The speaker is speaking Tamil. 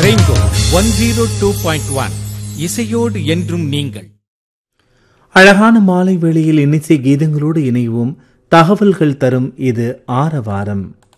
ரெயின்போ 102.1 இசையோடு என்றும் நீங்கள். அழகான மாலை வேளையில் இன்னிசை கீதங்களோடு இணைவும் தகவல்கள் தரும் இது ஆரவாரம்.